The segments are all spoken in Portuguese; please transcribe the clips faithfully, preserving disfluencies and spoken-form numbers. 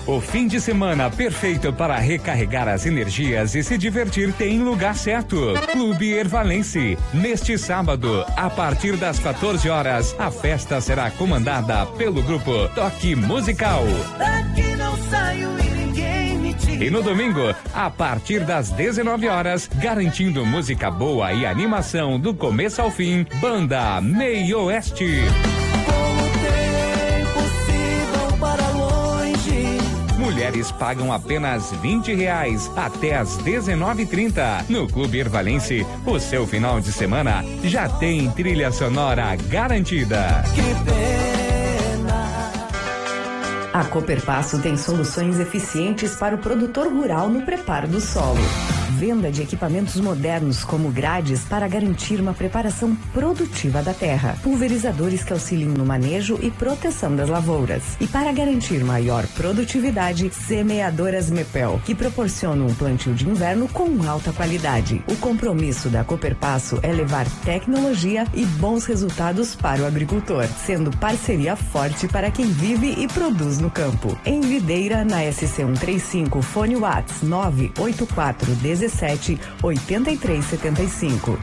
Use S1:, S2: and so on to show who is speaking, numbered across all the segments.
S1: O fim de semana perfeito para recarregar as energias e se divertir tem lugar certo. Clube Ervalense. Neste sábado, a partir das quatorze horas, a festa será comandada pelo grupo Toque Musical.
S2: Daqui não saio e ninguém me tira.
S1: E no domingo, a partir das dezenove horas, garantindo música boa e animação do começo ao fim, Banda Meio Oeste. Mulheres pagam apenas vinte reais até às dezenove e trinta. No Clube Ervalense, o seu final de semana já tem trilha sonora garantida.
S2: Que pena.
S3: A Cooperpasso tem soluções eficientes para o produtor rural no preparo do solo. Venda de equipamentos modernos como grades para garantir uma preparação produtiva da terra, pulverizadores que auxiliam no manejo e proteção das lavouras. E para garantir maior produtividade, semeadoras Mepel, que proporcionam um plantio de inverno com alta qualidade. O compromisso da Cooperpasso é levar tecnologia e bons resultados para o agricultor, sendo parceria forte para quem vive e produz no campo. Em Videira, na S C cento e trinta e cinco, fone Whats nove oito quatro um sete oito três sete cinco.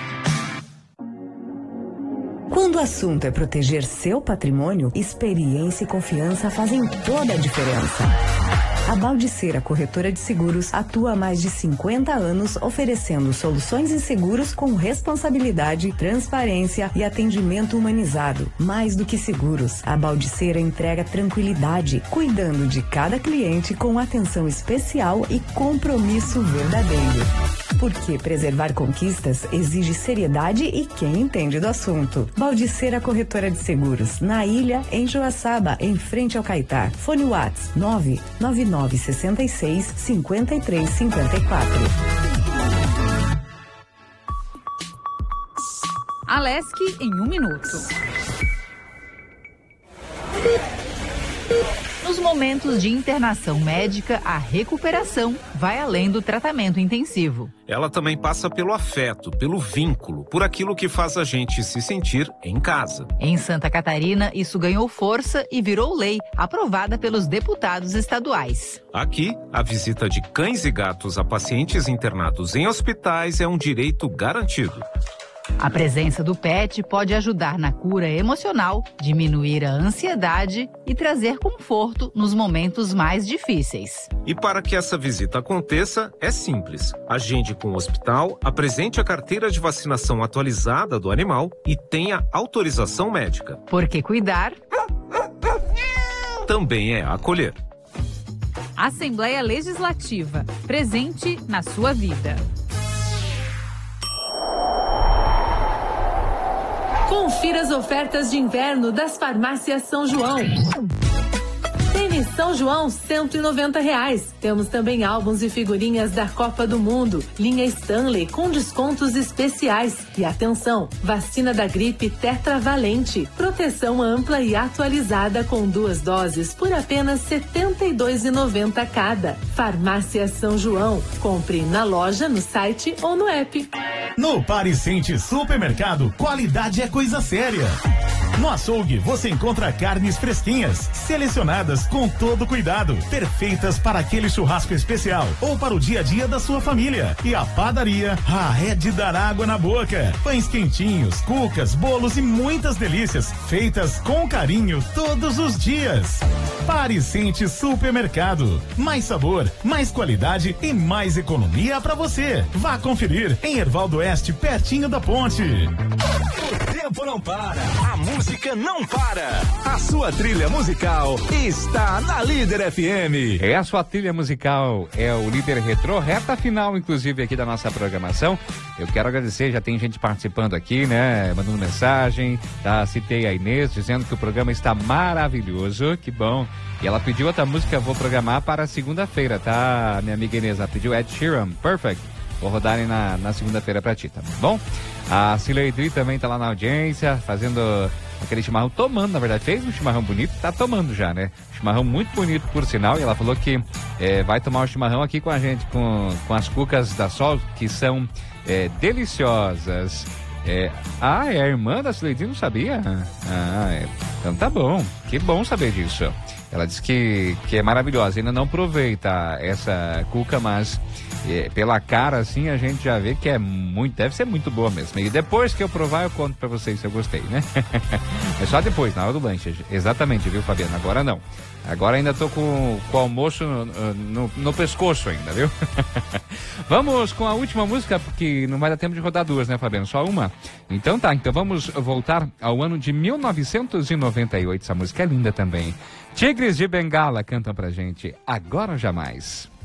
S3: Quando o assunto é proteger seu patrimônio, experiência e confiança fazem toda a diferença. A Baldiceira Corretora de Seguros atua há mais de cinquenta anos oferecendo soluções em seguros com responsabilidade, transparência e atendimento humanizado. Mais do que seguros, a Baldiceira entrega tranquilidade, cuidando de cada cliente com atenção especial e compromisso verdadeiro. Porque preservar conquistas exige seriedade e quem entende do assunto. Baldiceira Corretora de Seguros, na Ilha, em Joaçaba, em frente ao Caetá. Fone Whats nove nove nove seis seis cinco três cinco quatro.
S4: Alesc em um minuto. Nos momentos de internação médica, a recuperação vai além do tratamento intensivo.
S5: Ela também passa pelo afeto, pelo vínculo, por aquilo que faz a gente se sentir em casa.
S4: Em Santa Catarina, isso ganhou força e virou lei, aprovada pelos deputados estaduais.
S5: Aqui, a visita de cães e gatos a pacientes internados em hospitais é um direito garantido.
S4: A presença do pet pode ajudar na cura emocional, diminuir a ansiedade e trazer conforto nos momentos mais difíceis.
S5: E para que essa visita aconteça, é simples. Agende com o hospital, apresente a carteira de vacinação atualizada do animal e tenha autorização médica.
S4: Porque cuidar
S5: também é acolher.
S4: Assembleia Legislativa, presente na sua vida.
S6: Confira as ofertas de inverno das farmácias São João. Tênis São João, cento e noventa reais. Temos também álbuns e figurinhas da Copa do Mundo. Linha Stanley com descontos especiais. E atenção, vacina da gripe tetravalente. Proteção ampla e atualizada com duas doses por apenas setenta e dois reais e noventa centavos cada. Farmácia São João. Compre na loja, no site ou no app.
S7: No Pariscente Supermercado, qualidade é coisa séria. No açougue, você encontra carnes fresquinhas, selecionadas com todo cuidado, perfeitas para aquele churrasco especial ou para o dia a dia da sua família. E a padaria, ah, é de dar água na boca. Pães quentinhos, cucas, bolos e muitas delícias, feitas com carinho todos os dias. Pariscente Supermercado, mais sabor, mais qualidade e mais economia para você. Vá conferir em Hervaldo Oeste, pertinho da ponte.
S8: O tempo não para, a música não para. A sua trilha musical está na Líder F M.
S1: É a sua trilha musical, é o Líder Retrô, reta final, inclusive, aqui da nossa programação. Eu quero agradecer, já tem gente participando aqui, né? Mandando mensagem, tá? Citei a Inês, dizendo que o programa está maravilhoso, que bom. E ela pediu outra música, vou programar para segunda-feira, tá? Minha amiga Inês, ela pediu Ed Sheeran, Perfect. Vou rodar aí na, na segunda-feira pra ti, tá bom? A Cileidri também tá lá na audiência, fazendo aquele chimarrão, tomando, na verdade, fez um chimarrão bonito, tá tomando já, né? Chimarrão muito bonito, por sinal, e ela falou que é, vai tomar o chimarrão aqui com a gente, com, com as cucas da Sol, que são é, deliciosas. É, ah, é a irmã da Cileidri, não sabia? Ah, é, então tá bom, que bom saber disso. Ela diz que, que é maravilhosa. Ainda não provei, tá? Essa cuca, mas é, pela cara, assim, a gente já vê que é muito, deve ser muito boa mesmo. E depois que eu provar, eu conto pra vocês se eu gostei, né? É só depois, na hora do lanche. Exatamente, viu, Fabiano? Agora não. Agora ainda tô com, com o almoço no, no, no pescoço ainda, viu? Vamos com a última música, porque não vai dar tempo de rodar duas, né, Fabiano? Só uma? Então tá, então vamos voltar ao ano de mil novecentos e noventa e oito. Essa música é linda também. Tigres de Bengala cantam pra gente Agora ou Jamais.